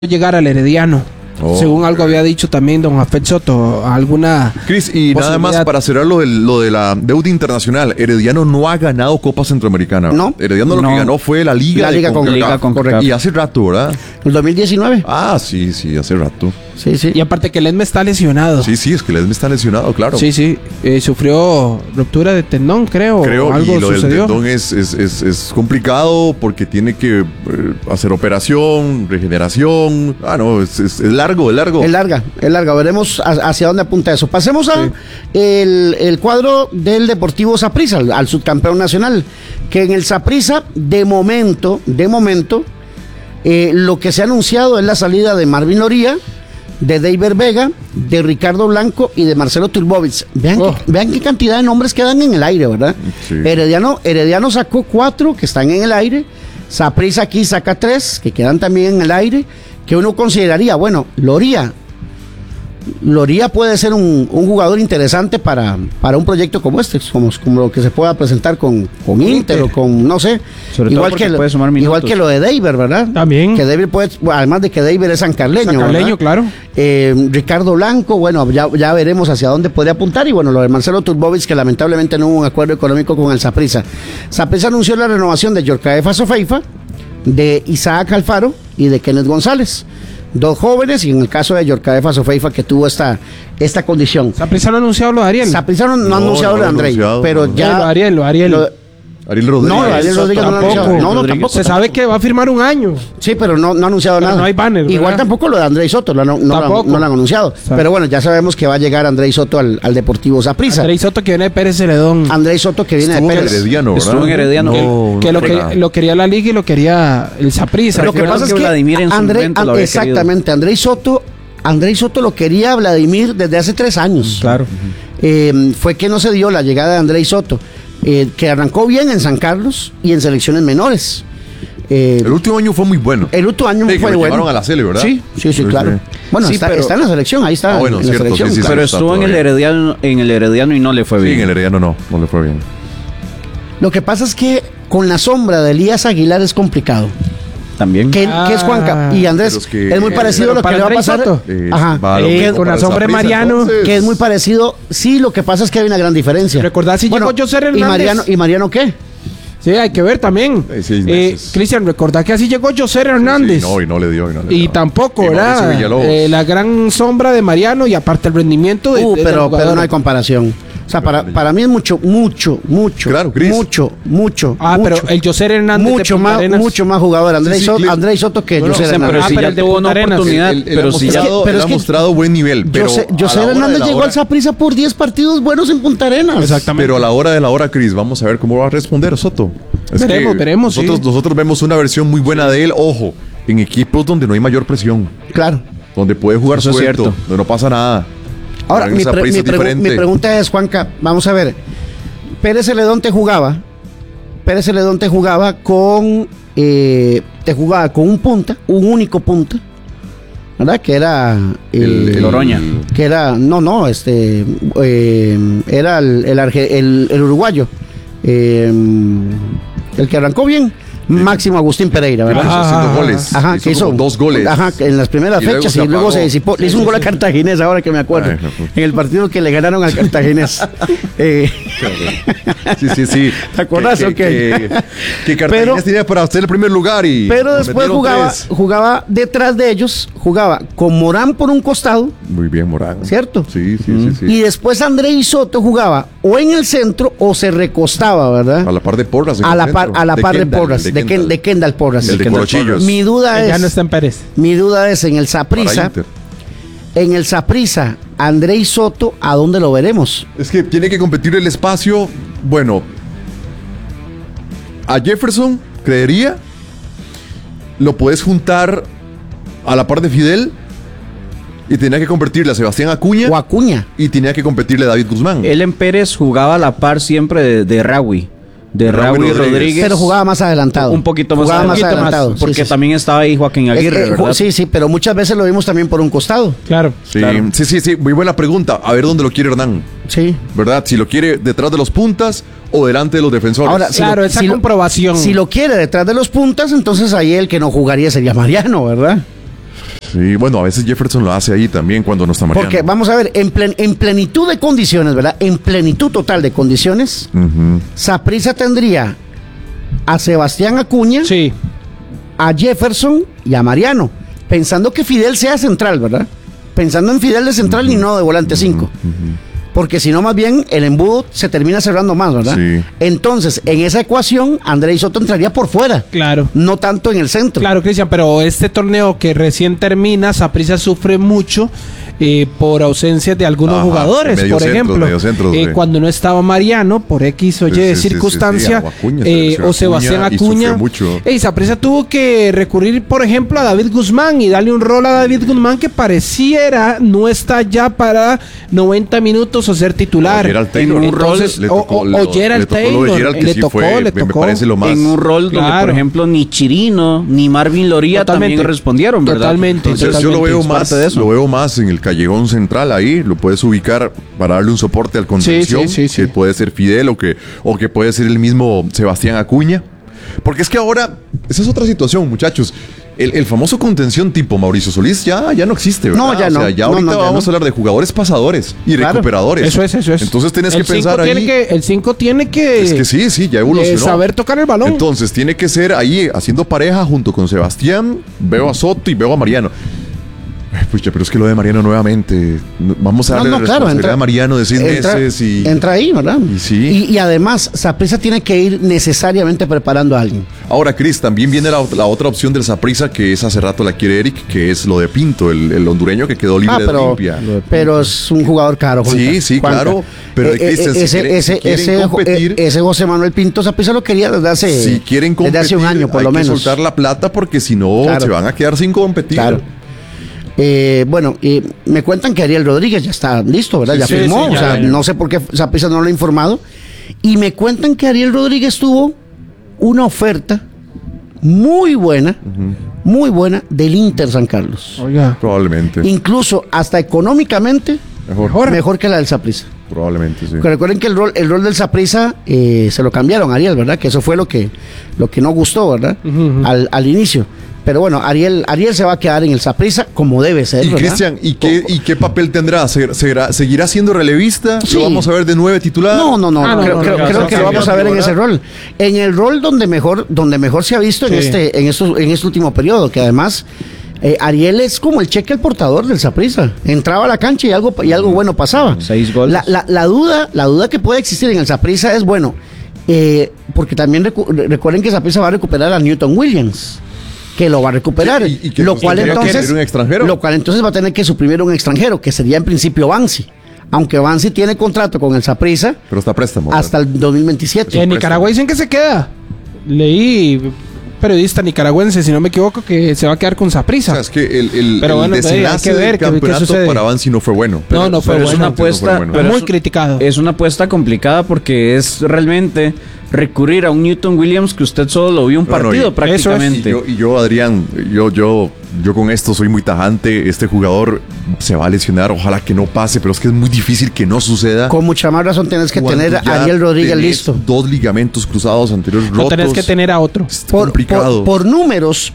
llegar al Herediano. Según algo había dicho también don Afet Soto, alguna Cris, y nada más para cerrar lo de la deuda internacional. Herediano no ha ganado Copa Centroamericana. No. Herediano lo que ganó fue la Liga con CONCACAF. Y hace rato, ¿verdad? El 2019. Ah, sí, hace rato. Sí. Y aparte que Ledme está lesionado. Sí, es que Ledme está lesionado, claro. Sí. Sufrió ruptura de tendón, creo algo y lo sucedió. del tendón es complicado porque tiene que hacer operación, regeneración. Es largo. Es larga. Veremos hacia dónde apunta eso. Pasemos a el cuadro del Deportivo Saprissa, al subcampeón nacional, que en el Saprissa, de momento, lo que se ha anunciado es la salida de Marvin Loría, de David Vega, de Ricardo Blanco y de Marcelo Turbovic. Vean qué cantidad de nombres quedan en el aire, ¿verdad? Sí. Herediano sacó 4 que están en el aire. Saprissa aquí saca 3 que quedan también en el aire, que uno consideraría, bueno, Loría puede ser un jugador interesante para un proyecto como este, como lo que se pueda presentar con Inter o con, no sé, igual que lo de David, ¿verdad? También. Que David puede, además de que David es sancarleño, claro. Ricardo Blanco, bueno, ya veremos hacia dónde puede apuntar. Y bueno, lo de Marcelo Turbovic, que lamentablemente no hubo un acuerdo económico con el Saprissa. Saprissa anunció la renovación de Yorkaefa Sofeifa, de Isaac Alfaro y de Kenneth González. 2 jóvenes, y en el caso de Yorkaefa Sofeifa, que tuvo esta condición. Saprissa no ha anunciado lo de Ariel. Saprissa no ha anunciado lo de Andrei, pero ya... Lo Ariel Ariel Rodríguez. No, Ariel Rodríguez no lo ha anunciado. No, tampoco. Se sabe que va a firmar un año. Sí, pero no ha anunciado nada. No hay banner, ¿verdad? Igual tampoco lo de Andrei Soto, no lo han anunciado. Pero bueno, ya sabemos que va a llegar Andrei Soto al Deportivo Saprissa. Andrei Soto que viene de Pérez Celedón. Estuvo en Herediano. Que lo quería la Liga y lo quería el Saprissa. Lo que pasa es que Andrei Soto lo quería Vladimir desde hace 3 años. Claro. Fue que no se dio la llegada de Andrei Soto, que arrancó bien en San Carlos y en selecciones menores. El último año fue muy bueno. El último año fue bueno. Llevaron a la Sele, ¿verdad? Sí, claro. Bueno, está en la selección, ahí está. Bueno, cierto, selección, sí, claro. Pero estuvo en el Herediano y no le fue bien. Sí, en el Herediano no le fue bien. Lo que pasa es que con la sombra de Elías Aguilar es complicado. También. Que es Juanca y Andrés, es muy parecido a lo que le va a pasar. Con la sombra de Mariano. Entonces, que es muy parecido. Sí, lo que pasa es que hay una gran diferencia. ¿Recordás si llegó José Hernández? ¿Y Mariano qué? Sí, hay que ver también. Cristian, recordá que así llegó José Hernández. Sí, y no le dio. Y tampoco, ¿verdad? La gran sombra de Mariano y aparte el rendimiento de pero no hay comparación. O sea, para mí es mucho. Claro, Chris. Mucho. Pero el José Hernández mucho más jugador. Andrei Soto que José Hernández. Pero si ya tuvo una oportunidad. Pero ha mostrado buen nivel. José Hernández llegó al Saprissa por 10 partidos buenos en Punta Arenas. Exactamente. Pero a la hora de la hora, Cris, vamos a ver cómo va a responder Soto. Veremos. Nosotros vemos una versión muy buena de él, ojo, en equipos donde no hay mayor presión. Claro. Donde puede jugar suelto, donde no pasa nada. Ahora, mi pregunta es, Juanca, vamos a ver. Pérez Celedón te jugaba con un punta, un único punta, ¿verdad? Que era el Oroña. Que era era el uruguayo, el que arrancó bien. Máximo Agustín Pereira, ¿verdad? Haciendo goles. Que hizo 2 goles. En las primeras fechas y luego se disipó. Le hizo un gol a Cartaginés, ahora que me acuerdo. En el partido que le ganaron al Cartaginés. Sí. ¿Te acuerdas? Que Cartaginés tenía para hacer el primer lugar y... Pero después jugaba detrás de ellos, jugaba con Morán por un costado. Muy bien, Morán. ¿Cierto? Sí. Y después Andrei Soto jugaba o en el centro o se recostaba, ¿verdad? A la par de Porras. A la par de Porras. De Kendall Porras. El de Corochillos. Mi duda es... Ya no está en Pérez. Mi duda es en el Saprissa. En el Saprissa, Andrei Soto, ¿a dónde lo veremos? Es que tiene que competir el espacio. Bueno, a Jefferson, creería, lo puedes juntar a la par de Fidel y tenía que convertirle a Sebastián Acuña. O Acuña. Y tenía que competirle a David Guzmán. Él en Pérez jugaba a la par siempre de Raúl. De Raúl Rodríguez. Pero jugaba más adelantado. Un poquito más adelantado. Porque también estaba ahí Joaquín Aguirre, ¿verdad? Sí, pero muchas veces lo vimos también por un costado. Claro. Sí. Muy buena pregunta. A ver dónde lo quiere Hernán. Sí. ¿Verdad? Si lo quiere detrás de los puntas o delante de los defensores. Ahora, esa comprobación. Si lo quiere detrás de los puntas, entonces ahí el que no jugaría sería Mariano, ¿verdad? Sí, bueno, a veces Jefferson lo hace ahí también cuando no está Mariano. Porque, vamos a ver, en plenitud de condiciones, ¿verdad? En plenitud total de condiciones, Saprissa tendría a Sebastián Acuña, Sí. a Jefferson y a Mariano, pensando que Fidel sea central, ¿verdad? Pensando en Fidel de central y no de volante 5. Porque si no, más bien, el embudo se termina cerrando más, ¿verdad? Sí. Entonces, en esa ecuación, Andrés Soto entraría por fuera. Claro. No tanto en el centro. Claro, Cristian, pero este torneo que recién termina, Saprissa sufre mucho por ausencia de algunos jugadores. medio Por centro, ejemplo, medio centro, sí. cuando no estaba Mariano, por X o Y circunstancia, o Sebastián Acuña, Saprissa tuvo que recurrir, por ejemplo, a David Guzmán y darle un rol a David Guzmán que pareciera no está ya para 90 minutos o ser titular. En un rol, o Gerald Taylor, le tocó. Me parece lo más. En un rol donde, por ejemplo, ni Chirino ni Marvin Loría también respondieron, ¿verdad? Totalmente. Entonces, yo lo veo más en el callejón central ahí, lo puedes ubicar para darle un soporte al contención, que puede ser Fidel o que puede ser el mismo Sebastián Acuña. Porque es que ahora, esa es otra situación, muchachos. El famoso contención tipo Mauricio Solís ya no existe, ¿verdad? No, ya no. O sea, ya ahorita vamos a hablar de jugadores pasadores y recuperadores. Eso es. Entonces tienes que pensar ahí. El 5 tiene que... Es que sí, ya evolucionó. Saber tocar el balón. Entonces tiene que ser ahí haciendo pareja junto con Sebastián. Veo a Soto y veo a Mariano. Pucha, pero es que lo de Mariano nuevamente. Vamos a darle la responsabilidad a Mariano de 6 meses y... Entra ahí, ¿verdad? Y sí. Y además, Saprissa tiene que ir necesariamente preparando a alguien. Ahora, Cris, también viene la otra opción del Saprissa, que es hace rato la quiere Eric, que es lo de Pinto, el hondureño que quedó libre de Olimpia. Pero es un jugador caro, Juanca. Sí, claro. Pero ese José Manuel Pinto, Saprissa lo quería desde hace un año, por lo menos. Hay que soltar la plata porque si no, se van a quedar sin competir. Claro. Me cuentan que Ariel Rodríguez ya está listo, ¿verdad? Ya firmó, no sé por qué Saprissa no lo ha informado. Y me cuentan que Ariel Rodríguez tuvo una oferta muy buena del Inter San Carlos. Oiga. Probablemente. Incluso hasta económicamente mejor que la del Saprissa. Probablemente, sí. Porque recuerden que el rol del Saprissa se lo cambiaron a Ariel, ¿verdad? Que eso fue lo que no gustó, ¿verdad? Al inicio. Pero bueno, Ariel se va a quedar en el Saprissa como debe ser. Y Cristian, ¿y qué papel tendrá? ¿Seguirá siendo relevista? Sí. ¿Lo vamos a ver de 9 titular? No. Creo que lo vamos a ver en ese rol. En el rol donde mejor se ha visto en este último periodo, que además Ariel es como el cheque al portador del Saprissa. Entraba a la cancha y algo bueno pasaba. 6 goles. La duda que puede existir en el Saprissa es, bueno, porque también recuerden que Saprissa va a recuperar a Newton Williams, que lo va a recuperar, lo cual entonces va a tener que suprimir un extranjero, que sería en principio Bansi, aunque Bansi tiene contrato con el Saprissa, pero está préstamo hasta el 2027. En Nicaragua dicen que se queda. Leí periodista nicaragüense, si no me equivoco, que se va a quedar con Saprissa. O sea, es que el desenlace del campeonato para Bansi no fue bueno. No fue bueno. Es una apuesta, muy criticado. Es una apuesta complicada porque es realmente recurrir a un Newton Williams que usted solo lo vio un partido prácticamente. Y yo, Adrián, yo con esto soy muy tajante. Este jugador se va a lesionar, ojalá que no pase, pero es que es muy difícil que no suceda. Con mucha más razón tienes que tener a Ariel Rodríguez listo. 2 ligamentos cruzados anteriores rotos. No tenés que tener a otro. Complicado. Por números,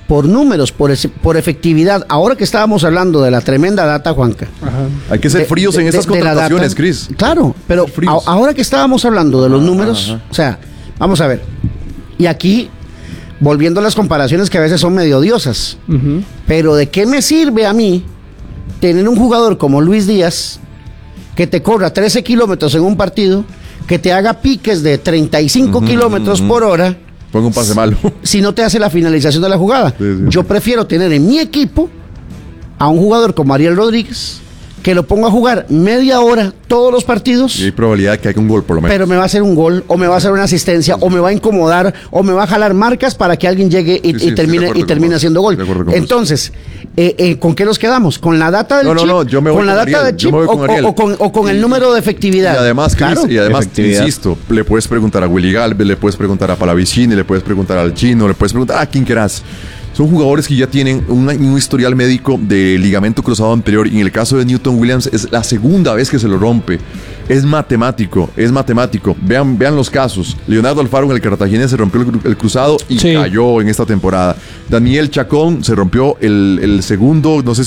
por efectividad. Ahora que estábamos hablando de la tremenda data, Juanca. Ajá. Hay que ser fríos en estas contrataciones, Cris. Claro, pero ahora que estábamos hablando de los números, o sea, vamos a ver. Y aquí, volviendo a las comparaciones que a veces son medio odiosas, pero ¿de qué me sirve a mí tener un jugador como Luis Díaz que te corra 13 kilómetros en un partido, que te haga piques de 35 kilómetros por hora? Ponga un pase malo. Si no te hace la finalización de la jugada. Sí. Yo prefiero tener en mi equipo a un jugador como Ariel Rodríguez, que lo pongo a jugar media hora todos los partidos. Y hay probabilidad de que haya un gol, por lo menos. Pero me va a hacer un gol, o me va a hacer una asistencia, o me va a incomodar, o me va a jalar marcas para que alguien llegue y termine haciendo gol. Entonces, ¿con qué nos quedamos? ¿Con la data del chip? No, yo me voy ¿con la data del chip o con el número de efectividad? Y además, insisto, le puedes preguntar a Willy Galvez, le puedes preguntar a Palavicini, le puedes preguntar al Chino, le puedes preguntar a quien quieras. Son jugadores que ya tienen un historial médico de ligamento cruzado anterior, y en el caso de Newton Williams es la segunda vez que se lo rompe. Es matemático. Vean los casos. Leonardo Alfaro en el Cartagena se rompió el cruzado y cayó en esta temporada. Daniel Chacón se rompió el segundo, no sé